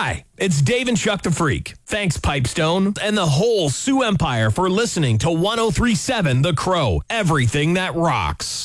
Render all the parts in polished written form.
Hi, it's Dave and Chuck the Freak. Thanks, Pipestone, and the whole Sioux Empire for listening to 103.7 The Crow, everything that rocks.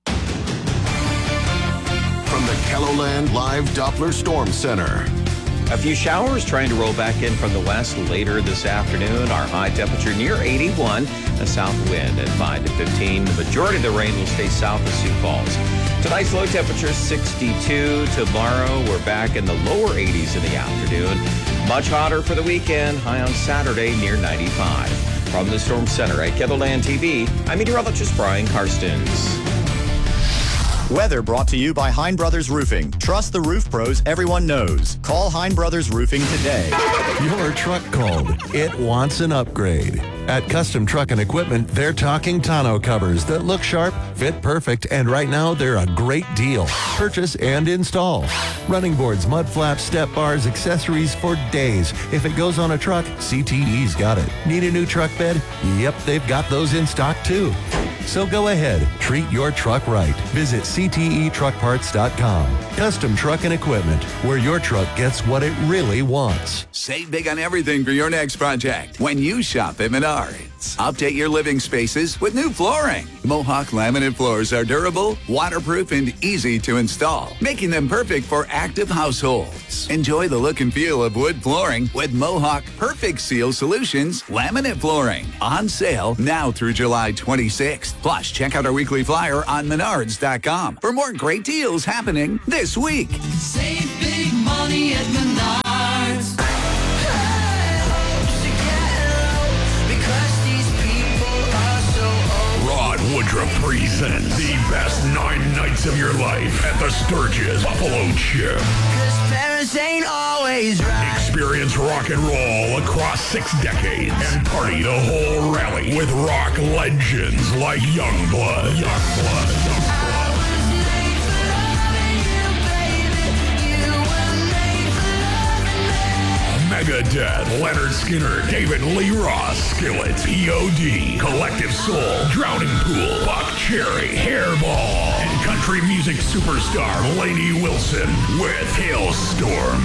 From the KELOLAND Live Doppler Storm Center. A few showers trying to roll back in from the west later this afternoon. Our high temperature near 81. A south wind at 5 to 15. The majority of the rain will stay south of Sioux Falls. Tonight's low temperature 62. Tomorrow we're back in the lower 80s in the afternoon. Much hotter for the weekend. High on Saturday near 95. From the Storm Center at KELOLAND TV, I'm meteorologist Brian Karstens. Weather brought to you by Hein Brothers Roofing. Trust the roof pros everyone knows. Call Hein Brothers Roofing today. Your truck called. It wants an upgrade. At Custom Truck and Equipment, they're talking tonneau covers that look sharp, fit perfect, and right now they're a great deal. Purchase and install. Running boards, mud flaps, step bars, accessories for days. If it goes on a truck, CTE's got it. Need a new truck bed? Yep, they've got those in stock too. So go ahead, treat your truck right. Visit CTETruckParts.com. Custom Truck and Equipment, where your truck gets what it really wants. Save big on everything for your next project when you shop at Menards. Update your living spaces with new flooring. Mohawk laminate floors are durable, waterproof, and easy to install, making them perfect for active households. Enjoy the look and feel of wood flooring with Mohawk Perfect Seal Solutions laminate flooring. On sale now through July 26th. Plus, check out our weekly flyer on Menards.com for more great deals happening this week. Save big money at Menards. Rod Woodruff presents the best 9 nights of your life at the Sturgis Buffalo Chip. 'Cause parents ain't always right. Experience rock and roll across 6 decades and party the whole rally with rock legends like Youngblood. Megadeth, Leonard Skinner, David Lee Roth, Skillet, P.O.D., Collective Soul, Drowning Pool, Buck Cherry, Hairball, and country music superstar Lainey Wilson with Hailstorm.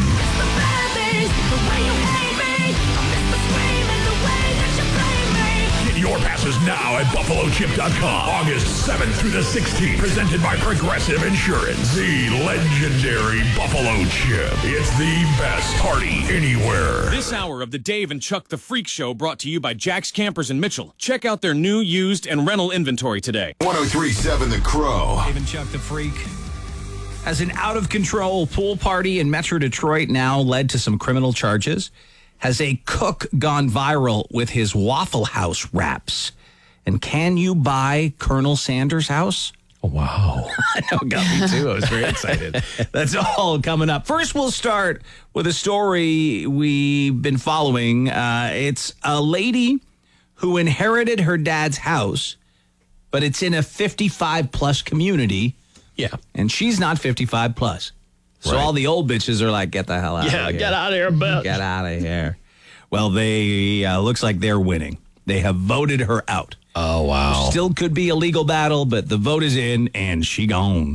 Get your passes now at BuffaloChip.com. August 7th through the 16th. Presented by Progressive Insurance. The legendary Buffalo Chip. It's the best party anywhere. This hour of the Dave and Chuck the Freak Show brought to you by Jack's Campers in Mitchell. Check out their new, used, and rental inventory today. 103.7 The Crow. Dave and Chuck the Freak. As an out-of-control pool party in Metro Detroit now led to some criminal charges, has a cook gone viral with his Waffle House wraps? And can you buy Colonel Sanders' house? Oh, wow. I know, got me too. I was very excited. That's all coming up. First, we'll start with a story we've been following. It's a lady who inherited her dad's house, but it's in a 55-plus community. Yeah. And she's not 55-plus. So all the old bitches are like, get the hell out of here. Yeah, get out of here, bitch. Get out of here. Well, they looks like they're winning. They have voted her out. Oh, wow. Still could be a legal battle, but the vote is in, and she gone.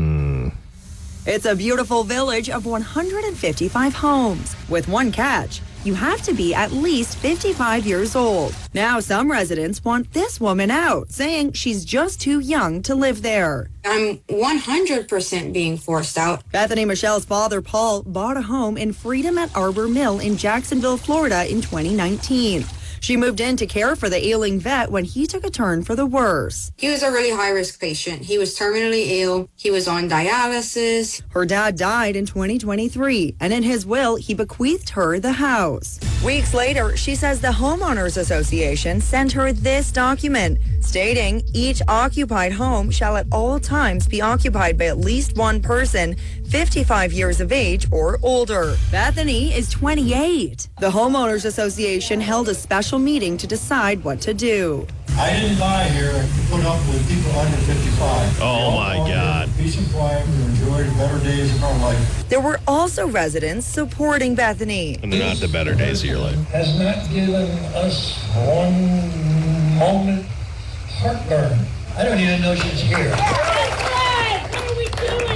It's a beautiful village of 155 homes. With one catch, you have to be at least 55 years old. Now some residents want this woman out, saying she's just too young to live there. I'm 100% being forced out. Bethany Michelle's father, Paul, bought a home in Freedom at Arbor Mill in Jacksonville, Florida in 2019. She moved in to care for the ailing vet when he took a turn for the worse. He was a really high-risk patient. He was terminally ill. He was on dialysis. Her dad died in 2023, and in his will, he bequeathed her the house. Weeks later, she says the Homeowners Association sent her this document stating each occupied home shall at all times be occupied by at least one person 55 years of age or older. Bethany is 28. The Homeowners Association held a special meeting to decide what to do. I didn't buy here to put up with people under 55. Oh, my God. Peace and quiet to enjoy the better days of our life. There were also residents supporting Bethany. And they're not the better days of your life. Has not given us one moment heartburn. I don't even know she's here. What are we doing?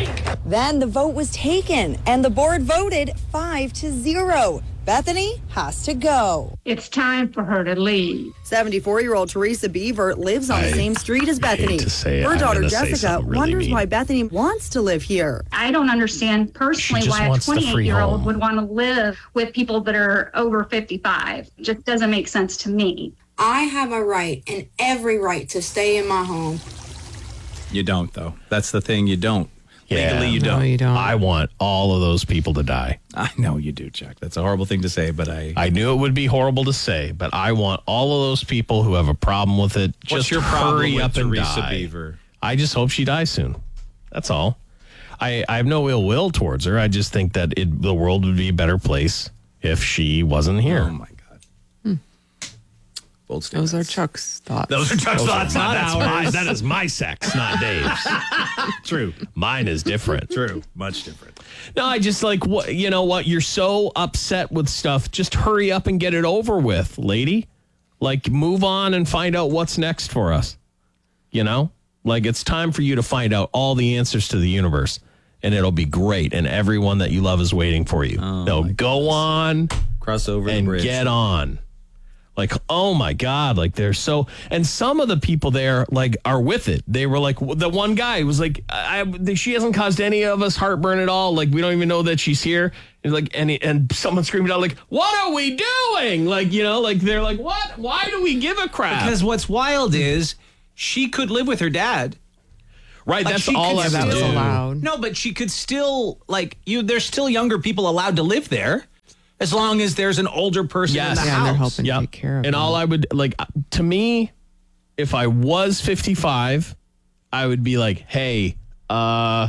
Then the vote was taken, and the board voted 5-0. Bethany has to go. It's time for her to leave. 74-year-old Teresa Beaver lives on the same street as Bethany. Her daughter Jessica wonders why Bethany wants to live here. I don't understand personally why a 28-year-old would want to live with people that are over 55. It just doesn't make sense to me. I have a right and every right to stay in my home. You don't, though. That's the thing. You don't. Yeah. Legally, you don't. No, you don't. I want all of those people to die. I know you do, Chuck. That's a horrible thing to say, but I knew it would be horrible to say, but I want all of those people who have a problem with it. What's just your problem hurry with up and Teresa die. Beaver? I just hope she dies soon. That's all. I have no ill will towards her. I just think that the world would be a better place if she wasn't here. Oh my God. Bold statements. Those are Chuck's thoughts. Those are Chuck's thoughts, not ours. That is my sex, not Dave's. True. Mine is different. True. Much different. No, I just like, what, you know what? You're so upset with stuff. Just hurry up and get it over with, lady. Like, move on and find out what's next for us. You know? Like, it's time for you to find out all the answers to the universe. And it'll be great. And everyone that you love is waiting for you. Go on. Cross over and the bridge. Get on. Like, oh my God, like they're so, and some of the people there like are with it. They were like, the one guy was like, she hasn't caused any of us heartburn at all. Like, we don't even know that she's here. And like, and someone screamed out like, what are we doing? Like, you know, like they're like, what? Why do we give a crap? Because what's wild is she could live with her dad. Right, Like, that's she all could I still- do. allowed. No, but she could still, like, there's still younger people allowed to live there as long as there's an older person in the house. and they're helping Yep. take care of And them. all I would like, to me, if I was 55, I would be like, hey, I'm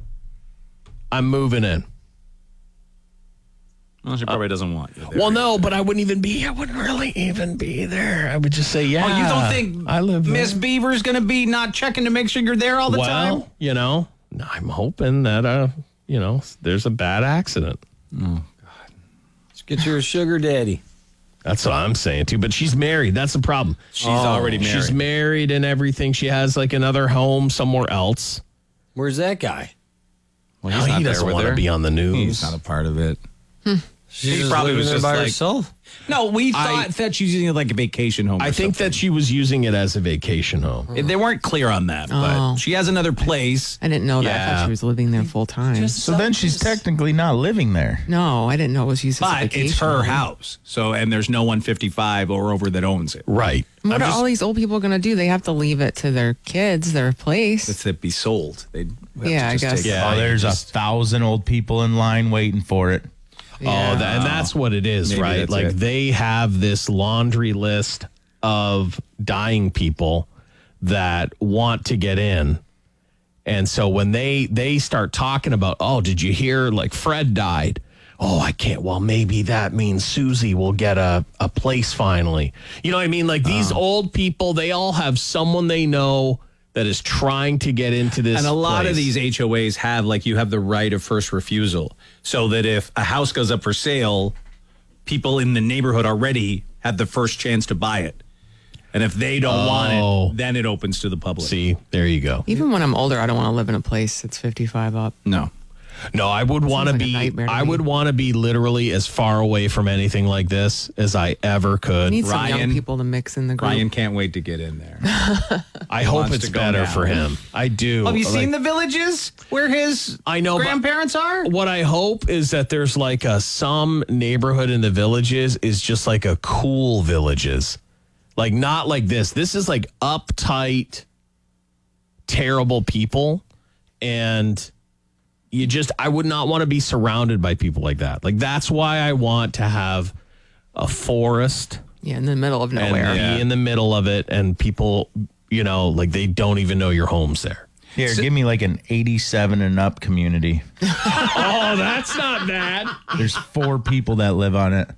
moving in. Well, she probably doesn't want you there. Well, no, but I wouldn't really even be there. I would just say, yeah. Oh, you don't think I live there. Miss Beaver's going to be not checking to make sure you're there all the time? Well, you know, I'm hoping that, you know, there's a bad accident. Oh, Let's get your sugar daddy. That's what I'm saying, too. But she's married. That's the problem. She's already married. She's married and everything. She has, like, another home somewhere else. Where's that guy? Well, No, he doesn't want to be on the news. He's not a part of it. She's He probably was there just by like- herself. No, we thought that she was using it like a vacation home. I think that she was using it as a vacation home. They weren't clear on that, but Oh. she has another place. I didn't know that. I Yeah. thought she was living there full time. So then she's technically not living there. No, I didn't know it was used as a But vacation. it's her home. house. So, and there's no one 55 or over that owns it. Right. What are all these old people going to do? They have to leave it to their kids, their place. It's it be sold. They'd have to Yeah, I just guess. take it. Yeah. Oh, there's 1,000 old people in line waiting for it. Yeah. Oh, and that's what it is, Maybe right? that's Like it. they have this laundry list of dying people that want to get in. And so when they start talking about, oh, did you hear like Fred died? Oh, I can't. Well, maybe that means Susie will get a place finally. You know what I mean? Like these old people, they all have someone they know that is trying to get into this. And a lot of place. these HOAs have, like, you have the right of first refusal. So that if a house goes up for sale, people in the neighborhood already have the first chance to buy it. And if they don't want it, then it opens to the public. See, there you go. Even when I'm older, I don't want to live in a place that's 55 up. No. No, I would want to like a be. nightmare to I me. would want to be literally as far away from anything like this as I ever I could. need some young people to mix in the group. Ryan can't wait to get in there. I hope wants it's to go better now. for him. I do. Have you seen Like, the villages where his I know, but grandparents are? what I hope is that there's like some neighborhood in the villages is just like a cool villages, like not like this. This is like uptight, terrible people, and. I would not want to be surrounded by people like that. Like, that's why I want to have a forest. Yeah, in the middle of nowhere. And be in the middle of it, and people, you know, like they don't even know your home's there. Here, give me like an 87 and up community. Oh, that's not bad. There's 4 people that live on it.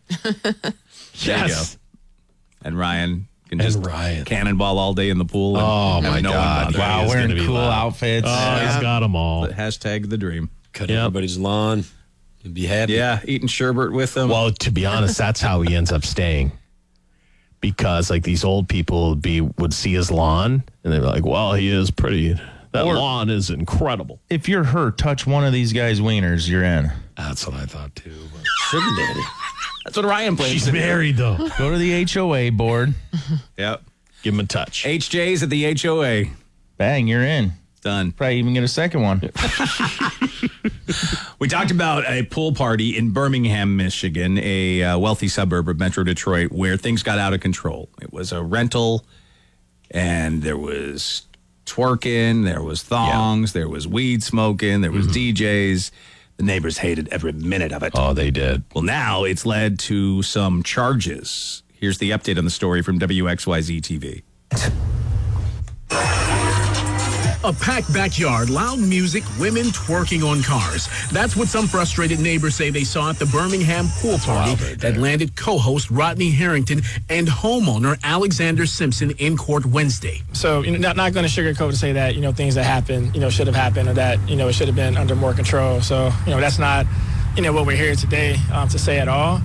Yes. And Ryan can just cannonball all day in the pool. And Oh, have my no one God. bother Wow, you. It's wearing gonna be cool loud. outfits. Oh, he's got them all. Hashtag the dream. Cut Yep. everybody's lawn. You'd be happy. Yeah, eating sherbet with them. Well, to be honest, that's how he ends up staying. Because like these old people would see his lawn and they're like, well, he is pretty That lawn is incredible. If you're her, touch one of these guys' wieners, you're in. That's what I thought too. Sugar daddy. That's what Ryan plays. She's married though. Go to the HOA board. Yep. Give him a touch. HJ's at the HOA. Bang, you're in. Done. Probably even get a second one. We talked about a pool party in Birmingham, Michigan, a wealthy suburb of Metro Detroit, where things got out of control. It was a rental, and there was twerking, there was thongs, there was weed smoking, there was DJs. The neighbors hated every minute of it. Oh, they did. Well, now it's led to some charges. Here's the update on the story from WXYZ TV. A packed backyard, loud music, women twerking on cars. That's what some frustrated neighbors say they saw at the Birmingham pool party that landed co-host Rodney Harrington and homeowner Alexander Simpson in court Wednesday. So, not going to sugarcoat to say that, things that happened, should have happened, or that, it should have been under more control. So, that's not, what we're here today to say at all.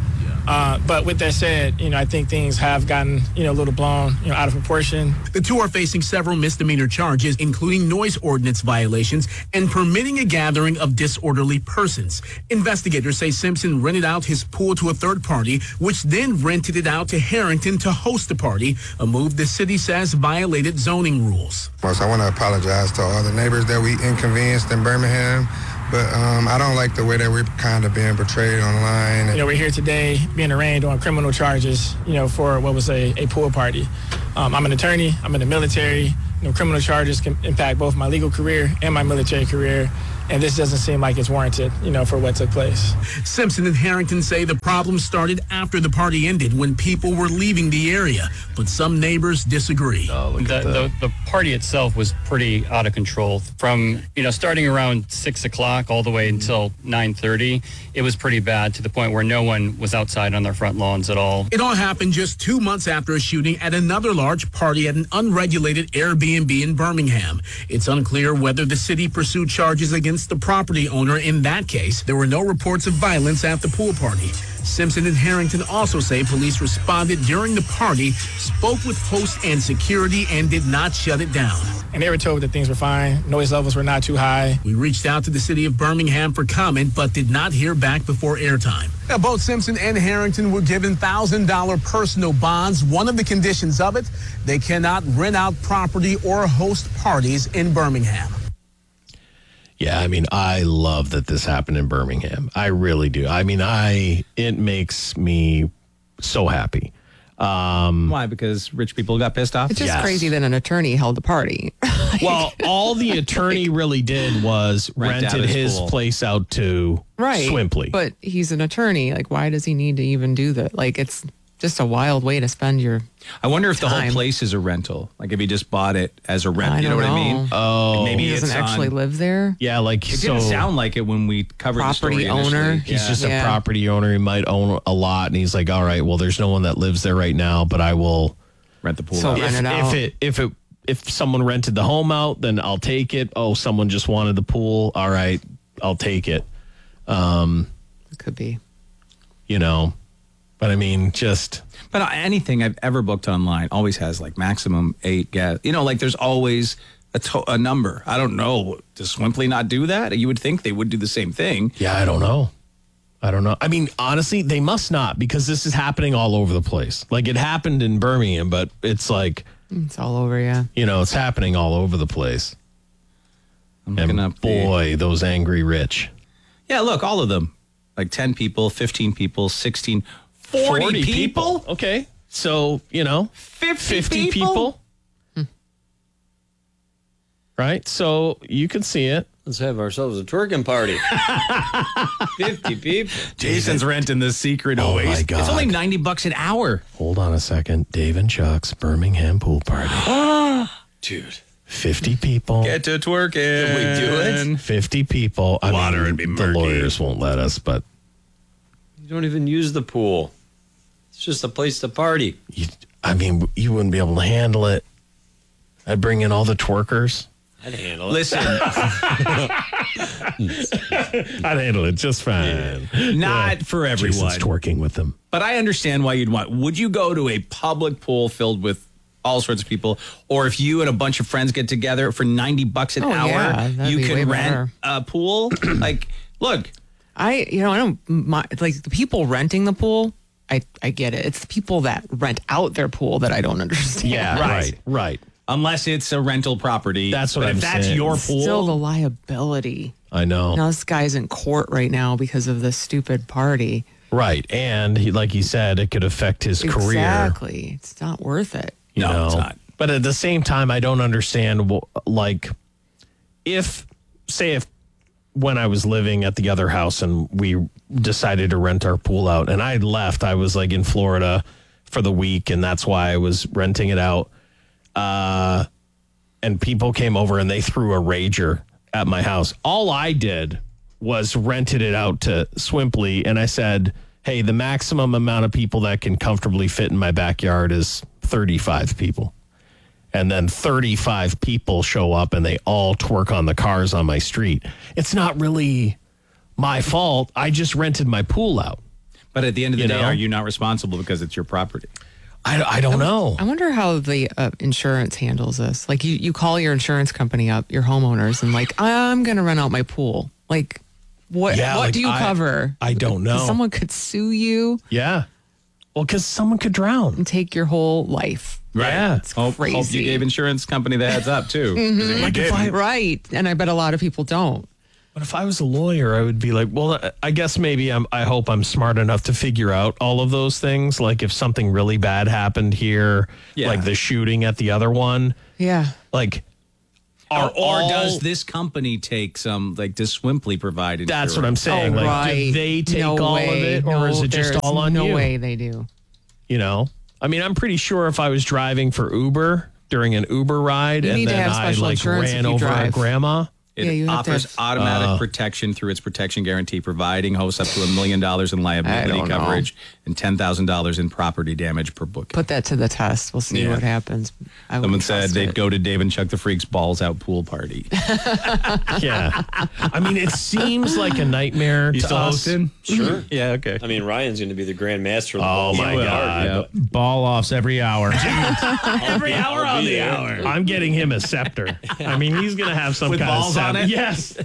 But with that said, I think things have gotten, a little blown, out of proportion. The two are facing several misdemeanor charges, including noise ordinance violations and permitting a gathering of disorderly persons. Investigators say Simpson rented out his pool to a third party, which then rented it out to Harrington to host the party, a move the city says violated zoning rules. First, I want to apologize to all the neighbors that we inconvenienced in Birmingham. But I don't like the way that we're kind of being portrayed online. We're here today being arraigned on criminal charges, for what was a pool party. I'm an attorney. I'm in the military. Criminal charges can impact both my legal career and my military career. And this doesn't seem like it's warranted, for what took place. Simpson and Harrington say the problem started after the party ended when people were leaving the area. But some neighbors disagree. The party itself was pretty out of control. From, starting around 6 o'clock all the way until 9:30, it was pretty bad to the point where no one was outside on their front lawns at all. It all happened just 2 months after a shooting at another large party at an unregulated Airbnb in Birmingham. It's unclear whether the city pursued charges against the property owner in that case. There were no reports of violence at the pool party. Simpson and Harrington also say police responded during the party, spoke with host and security, and did not shut it down. And they were told that things were fine. Noise levels were not too high. We reached out to the city of Birmingham for comment, but did not hear back before airtime. Now, both Simpson and Harrington were given $1,000 personal bonds. One of the conditions of it, they cannot rent out property or host parties in Birmingham. Yeah, I love that this happened in Birmingham. I really do. It makes me so happy. Why? Because rich people got pissed off? It's just crazy that an attorney held the party. Well, all the attorney really did was rented his place out to Swimply. But he's an attorney. Why does he need to even do that? It's just a wild way to spend your I wonder if time. the whole place is a rental. If he just bought it as a rent. You know what I mean? Oh. Maybe he doesn't actually live there. Yeah, it didn't sound like it when we covered the story property owner. initially. He's just a property owner. He might own a lot, and he's like, all right, well, there's no one that lives there right now, but I will rent the pool so out. rent it out. If someone rented the home out, then I'll take it. Oh, someone just wanted the pool. All right, I'll take it. It could be. But just... But anything I've ever booked online always has maximum 8 guests. There's always a number. I don't know. Does Swimply not do that? You would think they would do the same thing. Yeah, I don't know. Honestly, they must not, because this is happening all over the place. It happened in Birmingham, but it's it's all over, yeah. It's happening all over the place. I'm looking up those angry rich. Yeah, look, all of them. 10 people, 15 people, 16, 40 people? Okay. So, 50 people. Right? So you can see it. Let's have ourselves a twerking party. 50 people. Jason's renting the secret Oasis. My God. It's only $90 an hour. Hold on a second. Dave and Chuck's Birmingham pool party. Dude. 50 people. Get to twerking. Can we do it? 50 people. Water would be murky. The lawyers won't let us, but... You don't even use the pool. It's just a place to party. You wouldn't be able to handle it. I'd bring in all the twerkers. I'd handle it. Listen. I'd handle it just fine. Not for everyone. Jason's twerking with them. But I understand why you'd want. Would you go to a public pool filled with all sorts of people. Or if you and a bunch of friends get together for $90 an hour, you can rent a pool. Like, look. I don't like the people renting the pool. I get it. It's the people that rent out their pool that I don't understand. Yeah, right. Unless it's a rental property. That's what I'm saying. If that's your pool. Still the liability. I know. Now this guy's in court right now because of this stupid party. Right. And he, like he said, it could affect his career. Exactly. It's not worth it. No, it's not. But at the same time, I don't understand, like, if when I was living at the other house and we decided to rent our pool out and I left, I was like in Florida for the week and that's why I was renting it out. And people came over and they threw a rager at my house. All I did was rented it out to Swimply and I said, hey, the maximum amount of people that can comfortably fit in my backyard is 35 people. And then 35 people show up and they all twerk on the cars on my street. It's not really my fault. I just rented my pool out. But at the end of the day, are you not responsible because it's your property? I don't know. I wonder how the insurance handles this. Like you call your insurance company up, your homeowners, and like, I'm going to rent out my pool. Like, what do you cover? I don't know. Someone could sue you. Yeah. Well, because someone could drown. And take your whole life. Right. Yeah. It's crazy. Hope you gave insurance company the heads up, too. Right. And I bet a lot of people don't. But if I was a lawyer, I would be like, well, I guess maybe I hope I'm smart enough to figure out all of those things. Like if something really bad happened here, like the shooting at the other one. Yeah. Like, or does this company take some, like, does Swimply provide insurance? That's what I'm saying. Do they take all of it or is it just all on you? No way they do. You know? I mean, I'm pretty sure if I was driving for Uber during an Uber ride and then I ran over a grandma. It offers automatic protection through its protection guarantee, providing hosts up to $1 million in liability coverage and $10,000 in property damage per booking. Put that to the test. We'll see what happens. Someone said they'd go to Dave and Chuck the Freak's balls out pool party. Yeah. I mean, it seems like a nightmare You to still us. hosting? Sure. Yeah, okay. I mean, Ryan's going to be the grand master of the Oh, ball. my God. Yep. Ball offs every hour. Every hour on the hour. I'm getting him a scepter. I mean, he's going to have some With kind of balls on it? Yes.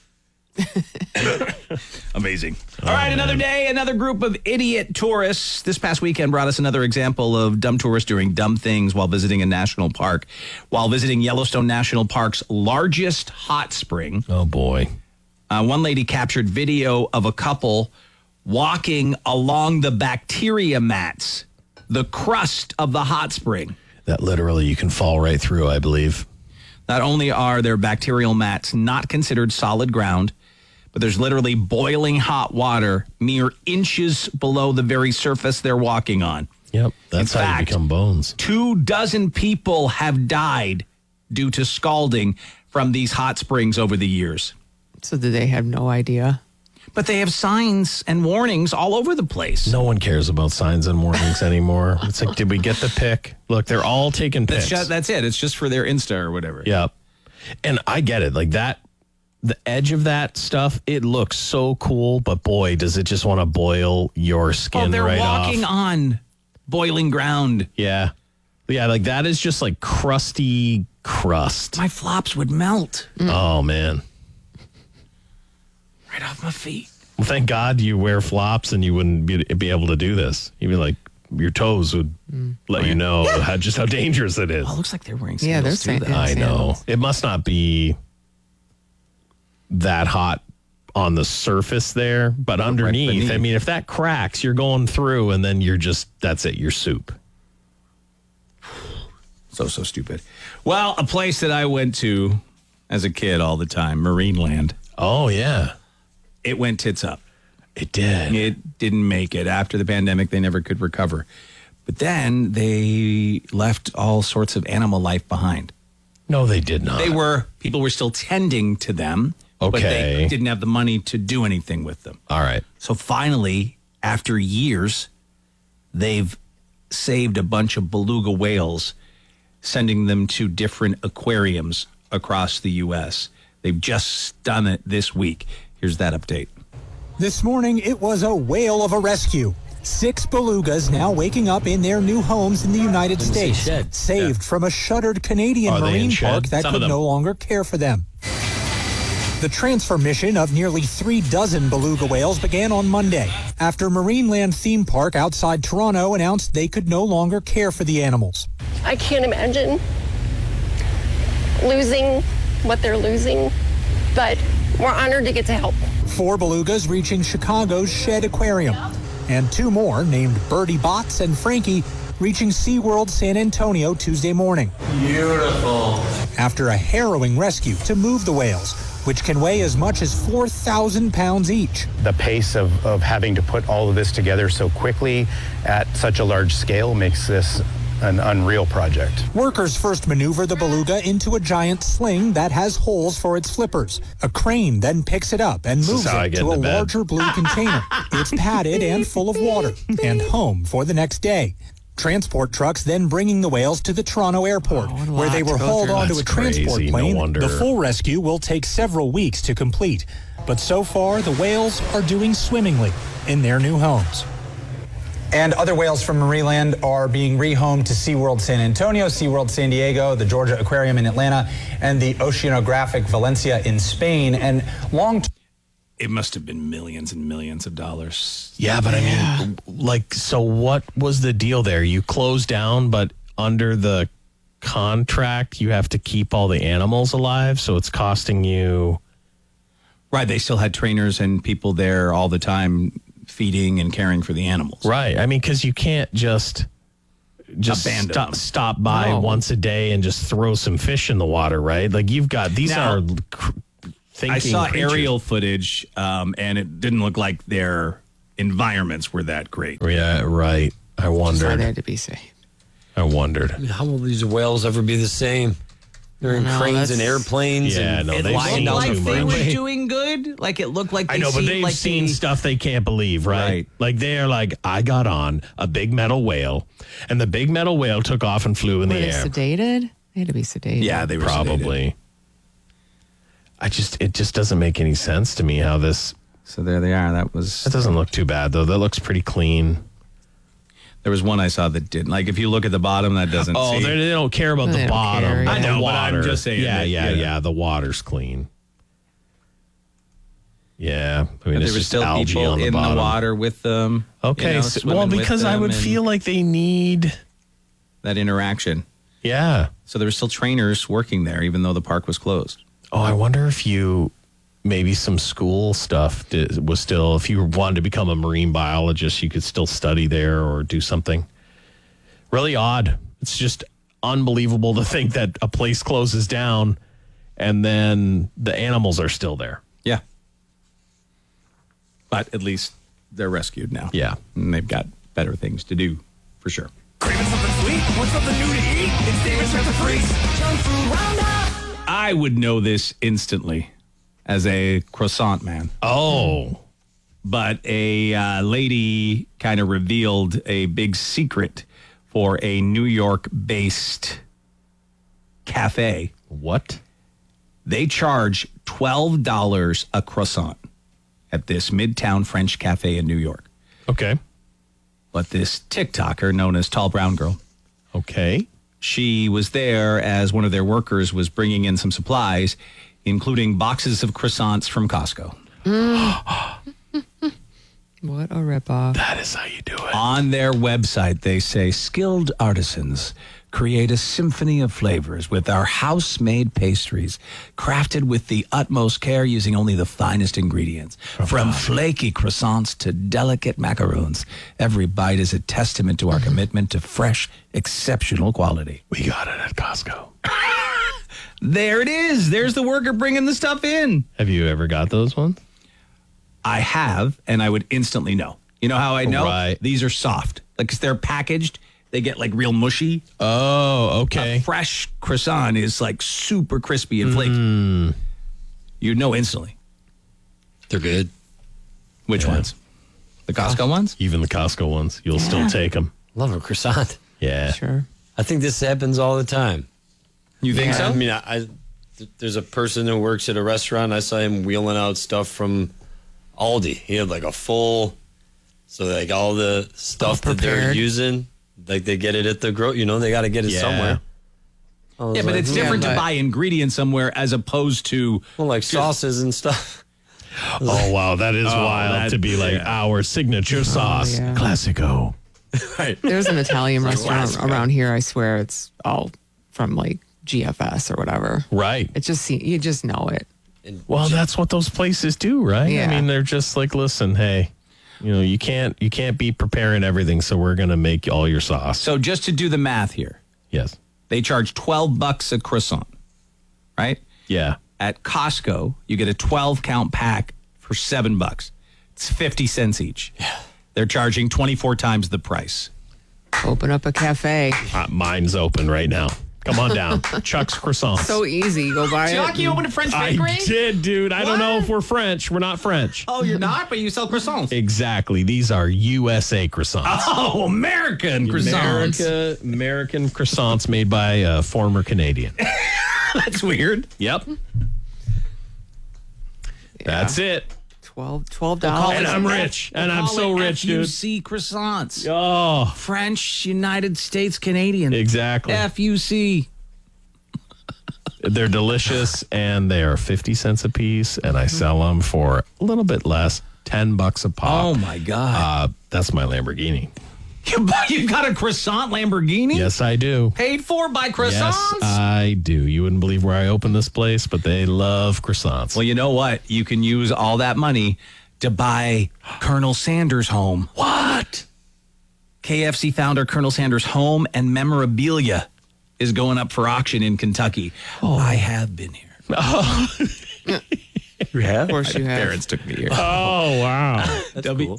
Amazing. All right, another day, another group of idiot tourists this past weekend brought us another example of dumb tourists doing dumb things while visiting a national park. While visiting Yellowstone National Park's largest hot spring. Oh, boy. One lady captured video of a couple walking along the bacteria mats, the crust of the hot spring. That literally you can fall right through, I believe. Not only are their bacterial mats not considered solid ground, but there's literally boiling hot water mere inches below the very surface they're walking on. Yep, that's how you become bones. 24 people have died due to scalding from these hot springs over the years. So did they have no idea? But they have signs and warnings all over the place. No one cares about signs and warnings anymore. It's like, did we get the pic? Look, they're all taking pics. That's it. It's just for their Insta or whatever. Yep. And I get it. Like that, the edge of that stuff, it looks so cool, but boy, does it just want to boil your skin right off. They're walking on boiling ground. Yeah. Yeah, like that is just like crusty crust. My flops would melt. Oh, man. Right off my feet. Well, thank God you wear flops and you wouldn't be able to do this. Even like your toes would let you know just how dangerous it is. Oh, it looks like they're wearing sandals too. I know. It must not be that hot on the surface there, but underneath, I mean, if that cracks, you're going through and then that's it, you're soup. So stupid. Well, a place that I went to as a kid all the time, Marineland. Oh, yeah. It went tits up. It did. It didn't make it. After the pandemic, they never could recover. But then they left all sorts of animal life behind. No, they did not. People were still tending to them, but they didn't have the money to do anything with them. All right. So finally, after years, they've saved a bunch of beluga whales, sending them to different aquariums across the U.S. They've just done it this week. Here's that update. This morning, it was a whale of a rescue. 6 belugas now waking up in their new homes in the United States, saved from a shuttered Canadian marine park that could no longer care for them. The transfer mission of nearly 36 beluga whales began on Monday after Marineland Theme Park outside Toronto announced they could no longer care for the animals. I can't imagine losing what they're losing, but we're honored to get to help. 4 belugas reaching Chicago's Shed Aquarium, and 2 more, named Birdie Bots and Frankie, reaching SeaWorld San Antonio Tuesday morning. Beautiful. After a harrowing rescue to move the whales, which can weigh as much as 4,000 pounds each. The pace of having to put all of this together so quickly at such a large scale makes this an unreal project. Workers first maneuver the beluga into a giant sling that has holes for its flippers. A crane then picks it up and moves it to a larger blue container. It's padded and full of water and home for the next day. Transport trucks then bringing the whales to the Toronto airport, where they were hauled onto a transport plane. The full rescue will take several weeks to complete. But so far, the whales are doing swimmingly in their new homes. And other whales from Marineland are being rehomed to SeaWorld San Antonio, SeaWorld San Diego, the Georgia Aquarium in Atlanta, and the Oceanographic Valencia in Spain. And it must have been millions and millions of dollars. Yeah, but I mean, like, so what was the deal there? You close down, but under the contract, you have to keep all the animals alive, so it's costing you. Right, they still had trainers and people there all the time feeding and caring for the animals. Right, I mean, because you can't just stop by once a day and just throw some fish in the water, right? Like, you've got, these are thinking I saw creatures. aerial footage, and it didn't look like their environments were that great. Yeah, right. I wondered. They had to be safe. I wondered. I mean, how will these whales ever be the same? They're in cranes and airplanes. Yeah, and no, It they've looked seen like too they much. were doing good. Like, it looked like I know, but they've seen stuff they can't believe, right? Like, they're like, I got on a big metal whale, and the big metal whale took off and flew in the air. Sedated? They had to be sedated. Yeah, they were probably. It just doesn't make any sense to me how this. So there they are. That doesn't look too bad though. That looks pretty clean. There was one I saw that didn't. Like, if you look at the bottom, that doesn't. Oh, see. they don't care about the bottom. I know, the but I'm water. just saying. Yeah. The water's clean. Yeah, I mean, But it's there were just still algae people on the in bottom. the water with them. Okay, well, because I would feel like they need that interaction. Yeah. So there were still trainers working there, even though the park was closed. Oh, I wonder if maybe some school stuff was still, if you wanted to become a marine biologist, you could still study there or do something. Really odd. It's just unbelievable to think that a place closes down and then the animals are still there. Yeah. But at least they're rescued now. Yeah. And they've got better things to do, for sure. Craving something sweet? Want something new to eat? It's David's Chef the Freeze. Junk Food Roundup. I would know this instantly as a croissant man. Oh. But a lady kind of revealed a big secret for a New York-based cafe. What? They charge $12 a croissant at this Midtown French cafe in New York. Okay. But this TikToker known as Tall Brown Girl. Okay. She was there as one of their workers was bringing in some supplies, including boxes of croissants from Costco. What a ripoff. That is how you do it. On their website, they say, skilled artisans create a symphony of flavors with our house-made pastries, crafted with the utmost care using only the finest ingredients. From flaky croissants to delicate macaroons, every bite is a testament to our commitment to fresh, exceptional quality. We got it at Costco. There it is. There's the worker bringing the stuff in. Have you ever got those ones? I have, and I would instantly know. You know how I know? Right. These are soft. Like, 'cause they're packaged, they get like real mushy. Oh, okay. A fresh croissant is like super crispy and flaky. You'd know instantly. They're good. Which ones? The Costco ones? Even the Costco ones. You'll still take them. Love a croissant. Yeah. Sure. I think this happens all the time. You think so? I mean, there's a person who works at a restaurant. I saw him wheeling out stuff from Aldi. He had like a full So like all the stuff that they're using, like they get it at the they got to get it somewhere. Yeah, but it's different to buy ingredients somewhere as opposed to like sauces and stuff. Oh wow, that is wild to be like our signature sauce, Classico. Right. There's an Italian restaurant around here. I swear it's all from like GFS or whatever. Right. It just you just know it. Well, that's what those places do, right? Yeah. I mean, they're just like, listen, hey, you can't be preparing everything, so we're gonna make all your sauce. So just to do the math here, yes, they charge $12 a croissant, right? Yeah. At Costco, you get a 12-count pack for $7. It's 50 cents each. Yeah. They're charging 24 times the price. Open up a cafe. Mine's open right now. Come on down. Chuck's Croissants. So easy. Go buy it. Chuck, you opened a French bakery? I did, dude. I don't know if we're French. We're not French. Oh, you're not? But you sell croissants. Exactly. These are USA croissants. Oh, American croissants. American croissants made by a former Canadian. That's weird. Yep. Yeah. That's it. $12. And I'm rich. And I'm so rich, dude. FUC croissants. Oh. French, United States, Canadian. Exactly. FUC. They're delicious, and they are 50 cents a piece, and I sell them for a little bit less, $10 a pop. Oh, my God. That's my Lamborghini. You got a croissant Lamborghini? Yes, I do. Paid for by croissants? Yes, I do. You wouldn't believe where I opened this place, but they love croissants. Well, you know what? You can use all that money to buy Colonel Sanders' home. What? KFC founder Colonel Sanders' home and memorabilia is going up for auction in Kentucky. Oh. I have been here. Oh. You have? Of course you My have. parents took me here. Oh, wow. That's cool.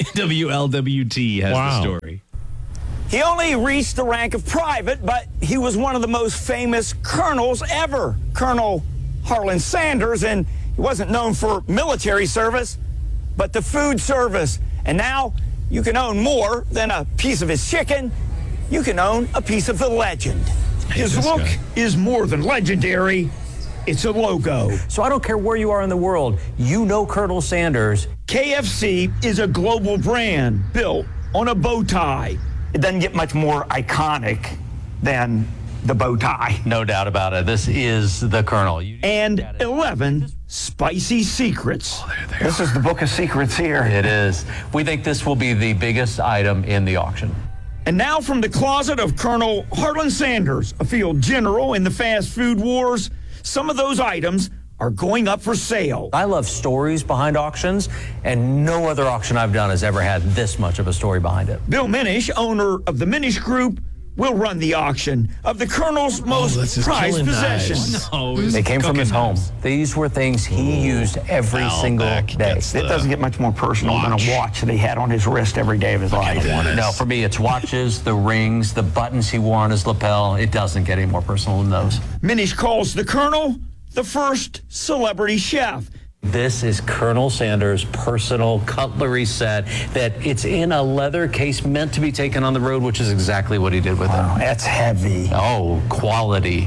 WLWT has the story. He only reached the rank of private, but he was one of the most famous colonels ever, Colonel Harlan Sanders, and he wasn't known for military service, but the food service. And now you can own more than a piece of his chicken. You can own a piece of the legend. His look is more than legendary. It's a logo. So I don't care where you are in the world, you know Colonel Sanders. KFC is a global brand built on a bow tie. It doesn't get much more iconic than the bow tie. No doubt about it. This is the Colonel. And 11 spicy secrets. This is the book of secrets here. It is. We think this will be the biggest item in the auction. And now from the closet of Colonel Harlan Sanders, a field general in the fast food wars, some of those items are going up for sale. I love stories behind auctions, and no other auction I've done has ever had this much of a story behind it. Bill Minish, owner of the Minish Group, will run the auction of the Colonel's most prized possessions. No, they came from his home. These were things he used every single day. It doesn't get much more personal than a watch that he had on his wrist every day of his life. No, for me, it's watches, the rings, the buttons he wore on his lapel. It doesn't get any more personal than those. Minish calls the Colonel the first celebrity chef. This is Colonel Sanders' personal cutlery set that it's in a leather case meant to be taken on the road, which is exactly what he did with it. That's heavy. Oh, quality.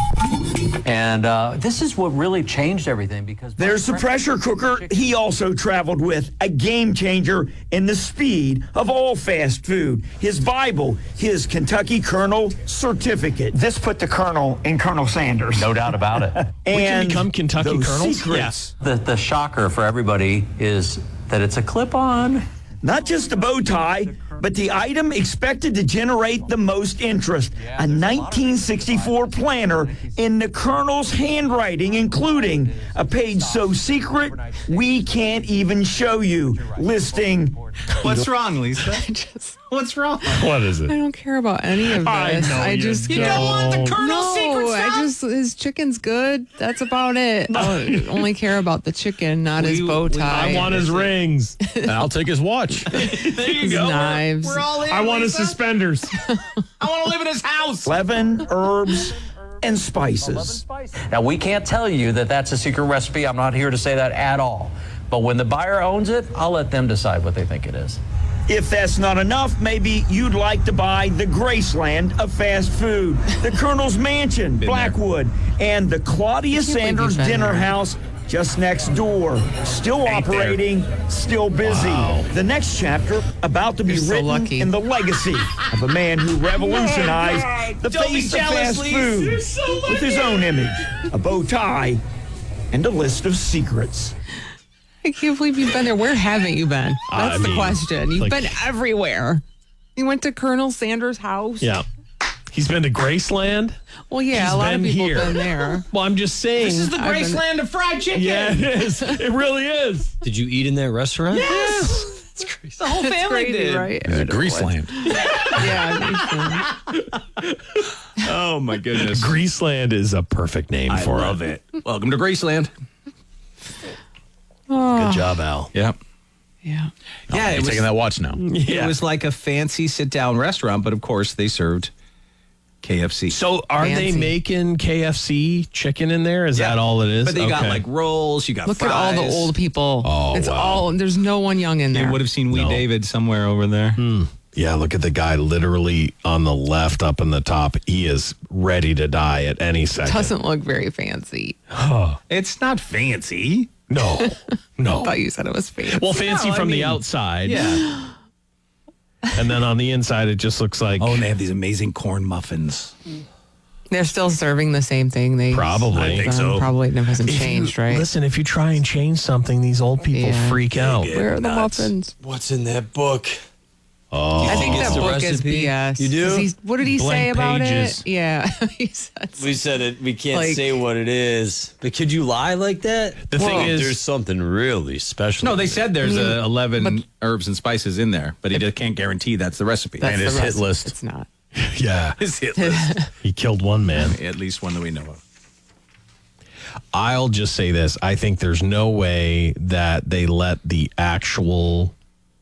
And this is what really changed everything because there's the pressure cooker he also traveled with, a game changer in the speed of all fast food. His Bible, his Kentucky Colonel certificate. This put the Colonel in Colonel Sanders. No doubt about it. And we can become Kentucky Colonels? Secrets. Yes. The shocker for everybody is that it's a clip-on. Not just a bow tie, but the item expected to generate the most interest. A 1964 planner in the Colonel's handwriting, including a page so secret we can't even show you, listing... What's wrong, Lisa? What's wrong? What is it? I don't care about any of this. I just you don't want the Colonel's secret stuff? His chicken's good. That's about it. I only care about the chicken, not his bow tie. I want his rings. And I'll take his watch. There you His go. knives. We're all in, I want his Lisa. suspenders. I want to live in his house. 11 herbs and spices. Now, we can't tell you that that's a secret recipe. I'm not here to say that at all. But when the buyer owns it, I'll let them decide what they think it is. If that's not enough, maybe you'd like to buy the Graceland of fast food, the Colonel's Mansion, Blackwood, and the Claudia Sanders Dinner House just next door. Still operating, still busy. Wow. The next chapter about to be written in the legacy of a man who revolutionized the face of fast food with his own image, a bow tie, and a list of secrets. I can't believe you've been there. Where haven't you been? That's the question. You've been everywhere. You went to Colonel Sanders' house. Yeah. He's been to Graceland. Well, yeah, a lot of people have been there. Well, I'm just saying. This is the Graceland of fried chicken. Yeah, it is. It really is. Did you eat in that restaurant? Yes. It's crazy. The whole family did. Right? It's Greaseland. Yeah. Oh, my goodness. Greaseland is a perfect name for it. I love it. Welcome to Graceland. Good job, Al. Yeah. Yeah. Yeah, You're taking that watch now. It was like a fancy sit-down restaurant, but of course they served KFC. So are they making KFC chicken in there? Is that all it is? But they got like rolls, you got Look fries. at all the old people. Oh, it's wow. all, there's no one young in there. They would have seen Wee David somewhere over there. Yeah, look at the guy literally on the left up in the top. He is ready to die at any second. Doesn't look very fancy. It's not fancy. No. I thought you said it was fancy. Well, fancy from the outside. Yeah. And then on the inside, it just looks like... Oh, and they have these amazing corn muffins. They're still serving the same thing. They Probably. I think so. Probably it hasn't changed, right? Listen, if you try and change something, these old people freak out. Where are the muffins? What's in that book? Oh, I think that the book is recipe? BS. You do? What did he say Blank about pages. it? Yeah. He said We said it. We can't Like- say what it is. But could you lie like that? The thing is- there's something really special. No, they in said there's 11 herbs and spices in there, but he just can't guarantee that's the recipe. That's and the his hit recipe. list. It's not. Yeah. His hit list. He killed one man. At least one that we know of. I'll just say this. I think there's no way that they let the actual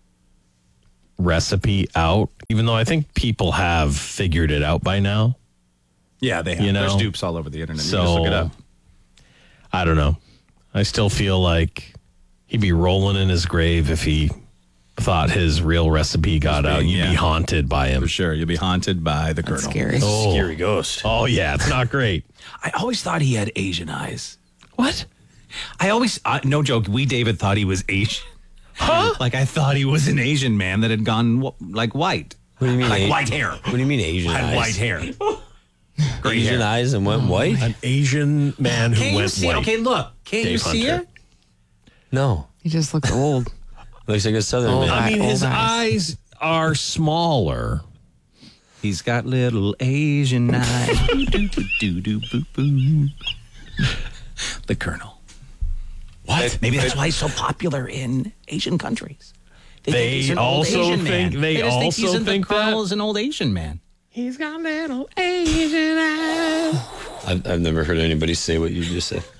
recipe out, even though I think people have figured it out by now. Yeah, they have. You know? There's dupes all over the internet. So, You just look it up. I don't know. I still feel like he'd be rolling in his grave if he thought his real recipe got out. You'd be haunted by him. For sure. You'll be haunted by the That's Colonel. scary. Oh. Scary ghost. Oh, yeah. It's not great. I always thought he had Asian eyes. What? I always, no joke, Wee David thought he was Asian. Huh? Like I thought he was an Asian man that had gone like white. What do you mean? Like white hair. What do you mean Asian Had eyes? white hair. Great Asian hair. eyes and went white? An Asian man who Can't you went see white. it? Okay, look. Can't you Dave see Hunter. it? No. He just looks old. Looks like a southern Oh, man. I mean, his Old eyes are smaller. He's got little Asian eyes. Boo-doo-boo-doo-boo-boo. The Colonel. What? Maybe that's why he's so popular in Asian countries. They think he's an old also Asian man. think- they just think also he's in think the Colonel that? is an old Asian man. He's got little Asian eyes. I've never heard anybody say what you just said.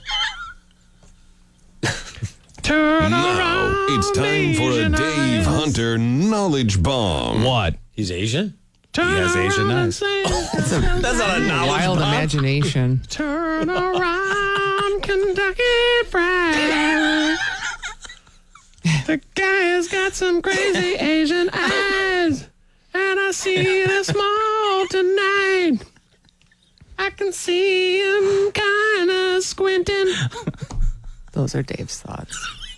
Turn Now it's time for a Dave Hunter Knowledge Bomb. What? He's Asian? He has Asian eyes. That's not a knowledge wild bomb. imagination. Turn around, Kentucky Fried. The guy has got some crazy Asian eyes, and I see them small tonight. I can see him kind of squinting. Those are Dave's thoughts.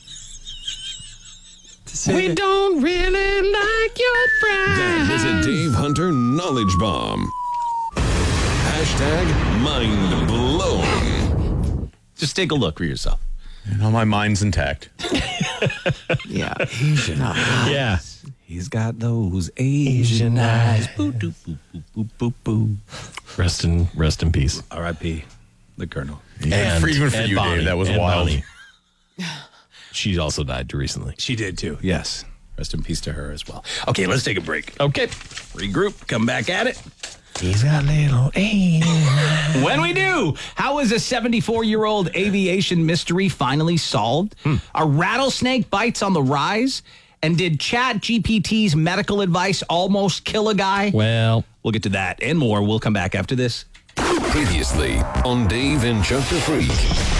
We don't really like your fries. That was a Dave Hunter Knowledge Bomb. Hashtag mind blown. Just take a look for yourself. My mind's intact. Yeah. Asian eyes. Yeah. He's got those Asian eyes. Boo, doo, boo, boo, boo, boo, boo. Rest in peace. R.I.P. The Colonel. And even for Ed you, Bonny, Dave, that was Ed wild. Bonny. She also died recently. She did too, yes. Rest in peace to her as well. Okay, let's take a break. Okay. Regroup, come back at it. He's got little Asian. When we do, how is a 74-year-old aviation mystery finally solved? Are rattlesnake bites on the rise? And did ChatGPT's medical advice almost kill a guy? Well, we'll get to that and more. We'll come back after this. Previously on Dave and Chuck the Freak.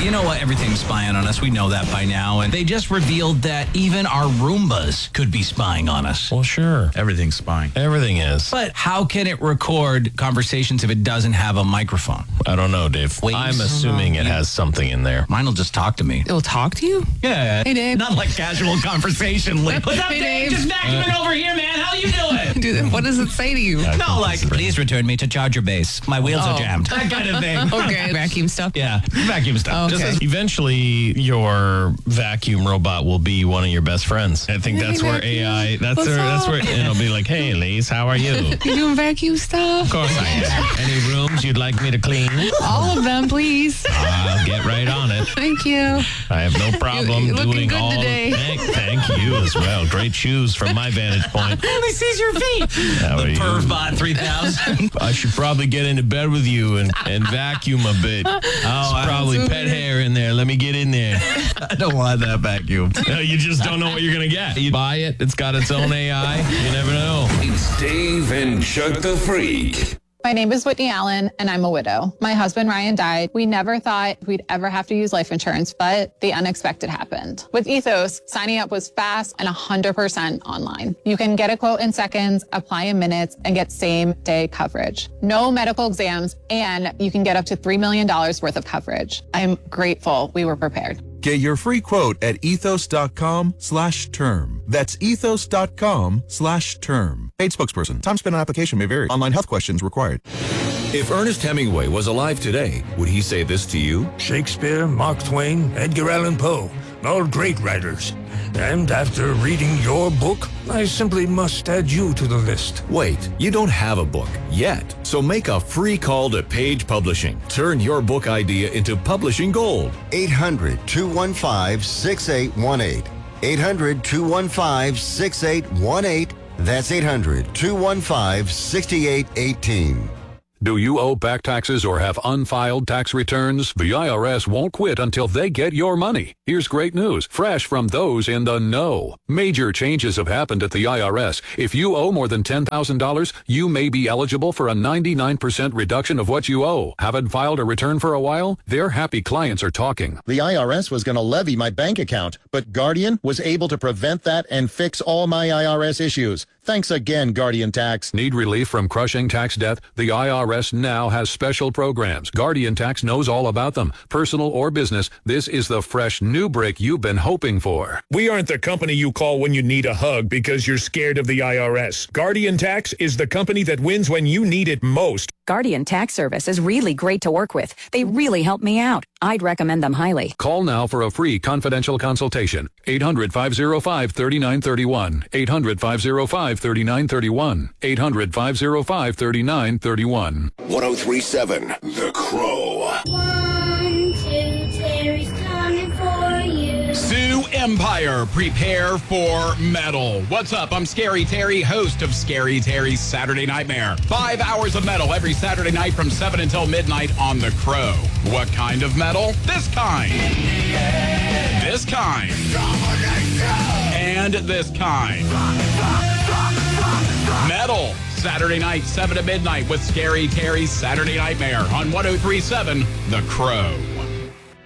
You know what? Everything's spying on us. We know that by now. And they just revealed that even our Roombas could be spying on us. Well, sure. Everything's spying. Everything is. But how can it record conversations if it doesn't have a microphone? I don't know, Dave. I'm assuming it has something in there. Mine will just talk to me. It'll talk to you? Yeah. Hey, Dave. Not like casual conversation. What's up, Hey, Dave? Dave. Just vacuuming over here, man. How you doing? Dude, what does it say to you? No, like, please return me to charger base. My wheels are jammed. That kind of thing. Okay. Vacuum stuff? Yeah. Vacuum stuff. Okay. Just eventually, your vacuum robot will be one of your best friends. I think that's where AI, that's where it'll be like, hey, Elise, how are you? You doing vacuum stuff? Of course I am. Any rooms you'd like me to clean? All of them, please. I'll get right on it. Thank you. I have no problem You're looking doing good all. today. Thank you as well. Great shoes from my vantage point. Only sees your feet. How are The you? Pervbot 3000. I should probably get into bed with you and vacuum a bit. It's probably pet hair in there. Let me get in there. I don't want that vacuum. No, you just don't know what you're going to get. You buy it, it's got its own AI. You never know. It's Dave and Chuck the Freak. My name is Whitney Allen, and I'm a widow. My husband, Ryan, died. We never thought we'd ever have to use life insurance, but the unexpected happened. With Ethos, signing up was fast and 100% online. You can get a quote in seconds, apply in minutes, and get same-day coverage. No medical exams, and you can get up to $3 million worth of coverage. I'm grateful we were prepared. Get your free quote at ethos.com/term. That's ethos.com/term. Paid spokesperson. Time spent on application may vary. Online health questions required. If Ernest Hemingway was alive today, would he say this to you? Shakespeare, Mark Twain, Edgar Allan Poe, all great writers. And after reading your book, I simply must add you to the list. Wait, you don't have a book yet. So make a free call to Page Publishing. Turn your book idea into publishing gold. 800-215-6818. 800-215-6818. That's 800-215-6818. Do you owe back taxes or have unfiled tax returns? The IRS won't quit until they get your money. Here's great news, fresh from those in the know. Major changes have happened at the IRS. If you owe more than $10,000, you may be eligible for a 99% reduction of what you owe. Haven't filed a return for a while? Their happy clients are talking. The IRS was going to levy my bank account, but Guardian was able to prevent that and fix all my IRS issues. Thanks again, Guardian Tax. Need relief from crushing tax debt? The IRS now has special programs. Guardian Tax knows all about them. Personal or business, this is the fresh new break you've been hoping for. We aren't the company you call when you need a hug because you're scared of the IRS. Guardian Tax is the company that wins when you need it most. Guardian Tax Service is really great to work with. They really help me out. I'd recommend them highly. Call now for a free confidential consultation. 800-505-3931. 800-505-3931. 800-505-3931. 1037 The Crow. 1, 2, Terry's coming for you. Sioux Empire, prepare for metal. What's up? I'm Scary Terry, host of Scary Terry's Saturday Nightmare. 5 hours of metal every Saturday night from 7 until midnight on The Crow. What kind of metal? This kind. This kind. And this kind. Metal. Saturday night, 7 to midnight with Scary Terry's Saturday Nightmare on 1037 The Crow.